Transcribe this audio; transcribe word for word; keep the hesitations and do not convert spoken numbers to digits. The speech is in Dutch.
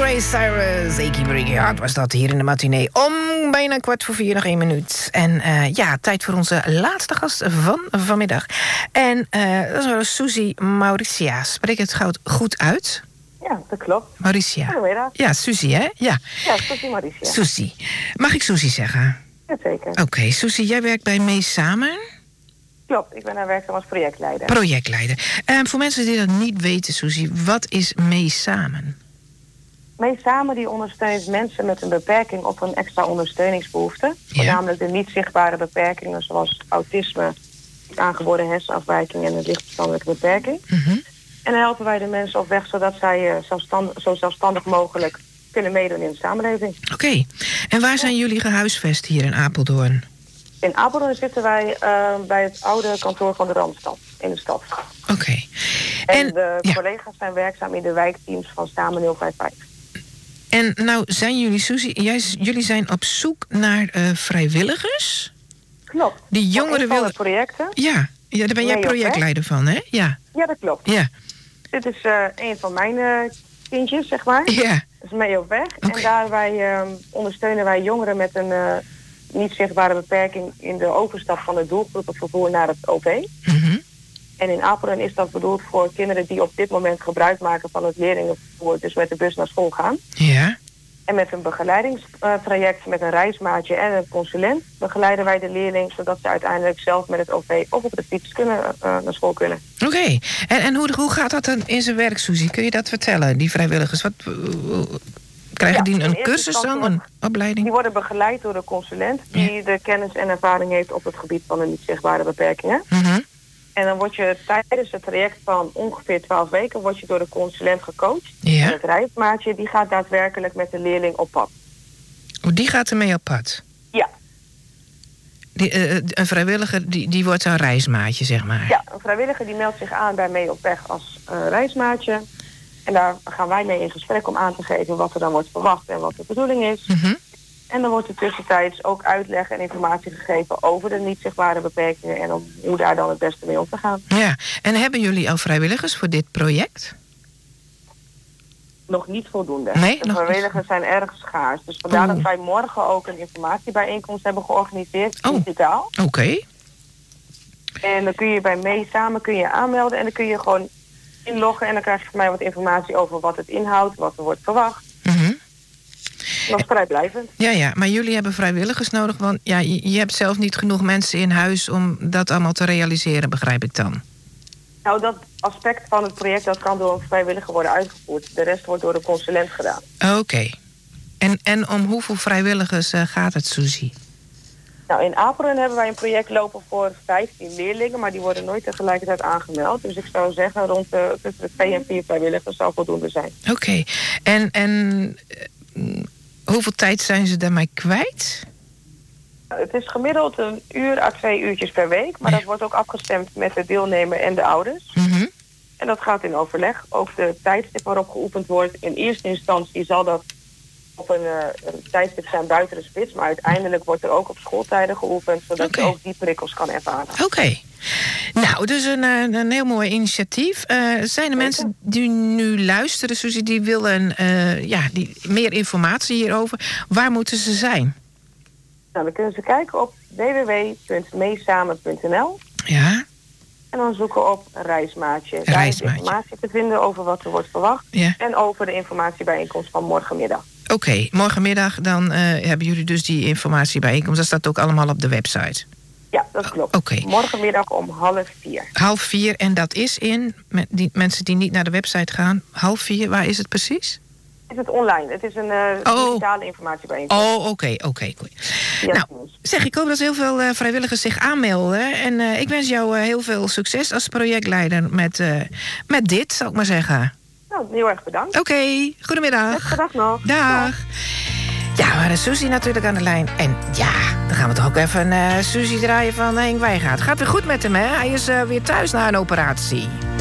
Miley Cyrus, Achy Breaky Heart was dat hier in de matinee. Om bijna kwart voor vier, nog één minuut. En uh, ja, tijd voor onze laatste gast van vanmiddag. En uh, dat is wel Suzy Mauricia. Spreek het goed uit? Ja, dat klopt. Mauricia. Goedemiddag. Ja, Suzy, hè? Ja, ja Suzy Mauricia. Suzy. Mag ik Suzy zeggen? Jazeker. Oké, okay, Suzy, jij werkt bij Mee Samen? Klopt, ik ben daar werkzaam als projectleider. Projectleider. Uh, voor mensen die dat niet weten, Suzy, wat is Mee Samen? Mee Samen die ondersteunt mensen met een beperking of een extra ondersteuningsbehoefte. Ja. Voornamelijk de niet zichtbare beperkingen zoals autisme, aangeboren hersenafwijking en een lichtverstandelijke beperking. Mm-hmm. En dan helpen wij de mensen op weg zodat zij uh, zelfstandig, zo zelfstandig mogelijk kunnen meedoen in de samenleving. Oké. Okay. En waar zijn jullie gehuisvest hier in Apeldoorn? In Apeldoorn zitten wij uh, bij het oude kantoor van de Randstad in de stad. Oké. Okay. En, en de ja. collega's zijn werkzaam in de wijkteams van Samen nul vijf vijf. En nou zijn jullie, Suzy, jij, jullie zijn op zoek naar uh, vrijwilligers? Klopt. Die jongeren willen projecten. Ja, ja, daar ben jij projectleider van, hè? Ja. Ja, dat klopt. Ja. Dit is uh, een van mijn uh, kindjes, zeg maar. Ja. Dat is mee op weg. Okay. En daarbij uh, ondersteunen wij jongeren met een uh, niet zichtbare beperking in de overstap van het doelgroepenvervoer naar het O P. Mm-hmm. En in Apeldoorn is dat bedoeld voor kinderen die op dit moment gebruik maken van het leerlingenvervoer, dus met de bus naar school gaan. Ja. En met een begeleidingstraject met een reismaatje en een consulent begeleiden wij de leerling zodat ze uiteindelijk zelf met het O V of op de fiets kunnen, uh, naar school kunnen. Oké. Okay. En, en hoe, hoe gaat dat dan in zijn werk, Suzy? Kun je dat vertellen, die vrijwilligers? Wat, uh, krijgen ja, die een cursus dan, een opleiding? Die worden begeleid door de consulent die ja. de kennis en ervaring heeft op het gebied van de niet zichtbare beperkingen. Mm-hmm. En dan word je tijdens het traject van ongeveer twaalf weken word je door de consulent gecoacht. Ja. En het reismaatje die gaat daadwerkelijk met de leerling op pad. Oh, die gaat ermee op pad? Ja. Die, uh, een vrijwilliger die, die wordt een reismaatje, zeg maar? Ja, een vrijwilliger die meldt zich aan bij Mee op Weg als uh, reismaatje. En daar gaan wij mee in gesprek om aan te geven wat er dan wordt verwacht en wat de bedoeling is. Mm-hmm. En dan wordt er tussentijds ook uitleg en informatie gegeven over de niet zichtbare beperkingen en om hoe daar dan het beste mee om te gaan. Ja, en hebben jullie al vrijwilligers voor dit project? Nog niet voldoende. Nee, de nog vrijwilligers niet. zijn erg schaars. Dus vandaar oh. dat wij morgen ook een informatiebijeenkomst hebben georganiseerd, oh. digitaal. Oké. Okay. En dan kun je bij Mee Samen kun je aanmelden en dan kun je gewoon inloggen en dan krijg je van mij wat informatie over wat het inhoudt, wat er wordt verwacht. Mm-hmm. Dat is vrijblijvend. Ja, ja, maar jullie hebben vrijwilligers nodig, want ja, je, je hebt zelf niet genoeg mensen in huis om dat allemaal te realiseren, begrijp ik dan? Nou, dat aspect van het project dat kan door een vrijwilliger worden uitgevoerd. De rest wordt door de consulent gedaan. Oké. Okay. En, en om hoeveel vrijwilligers uh, gaat het, Suzy? Nou, in Apeldoorn hebben wij een project lopen voor vijftien leerlingen, maar die worden nooit tegelijkertijd aangemeld. Dus ik zou zeggen, rond de, tussen de twee en vier vrijwilligers zou voldoende zijn. Oké. Okay. En, en uh, hoeveel tijd zijn ze daarmee kwijt? Het is gemiddeld een uur à twee uurtjes per week. Maar ja. dat wordt ook afgestemd met de deelnemer en de ouders. Mm-hmm. En dat gaat in overleg. Ook de tijdstip waarop geoefend wordt. In eerste instantie zal dat op een, uh, een tijdstip zijn buiten de spits. Maar uiteindelijk wordt er ook op schooltijden geoefend. Zodat okay. je ook die prikkels kan ervaren. Oké. Okay. Nou, dus een, een heel mooi initiatief. Uh, zijn er mensen die nu luisteren, Suzy, die willen uh, ja, die, meer informatie hierover? Waar moeten ze zijn? Nou, dan kunnen ze kijken op w w w punt meesamen punt n l. Ja. En dan zoeken op reismaatje. Reismaatje. Daar is informatie te vinden over wat er wordt verwacht. Ja. En over de informatiebijeenkomst van morgenmiddag. Oké, okay, morgenmiddag dan uh, hebben jullie dus die informatiebijeenkomst. Dat staat ook allemaal op de website. Ja, dat klopt. Okay. Morgenmiddag om half vier. Half vier, en dat is in, met die mensen die niet naar de website gaan, half vier, waar is het precies? Is het online? Het is een uh, oh. digitale informatiebijeenkomst. Oh, oké, oké. Okay, okay. Ja, nou, zeg, ik hoop dat heel veel uh, vrijwilligers zich aanmelden. En uh, ik wens jou uh, heel veel succes als projectleider met, uh, met dit, zal ik maar zeggen. Nou, heel erg bedankt. Oké, okay, goedemiddag. Dag nog. Dag. Dag. Ja, we hadden Suzy natuurlijk aan de lijn. En ja, dan gaan we toch ook even uh, Suzy draaien van Henk Wijngaard. Gaat weer goed met hem, hè? Hij is uh, weer thuis na een operatie.